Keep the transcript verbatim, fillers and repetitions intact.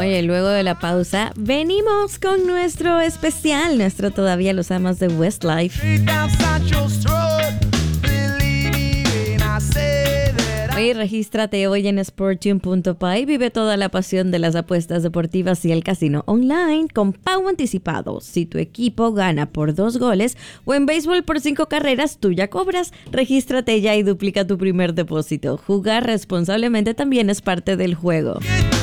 Oye, luego de la pausa, venimos con nuestro especial, nuestro Todavía los amas de Westlife. Oye, regístrate hoy en sportune punto p a y vive toda la pasión de las apuestas deportivas y el casino online con pago anticipado. Si tu equipo gana por dos goles o en béisbol por cinco carreras, tú ya cobras. Regístrate ya y duplica tu primer depósito. Jugar responsablemente también es parte del juego.